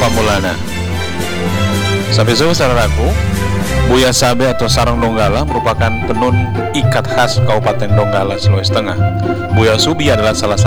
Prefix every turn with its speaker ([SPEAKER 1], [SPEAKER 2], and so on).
[SPEAKER 1] pamulana. Sampai jumpa saudaraku. Buya Sabe atau Sarang Donggala merupakan tenun ikat khas Kabupaten Donggala, Sulawesi Tengah. Buya Subi adalah salah satu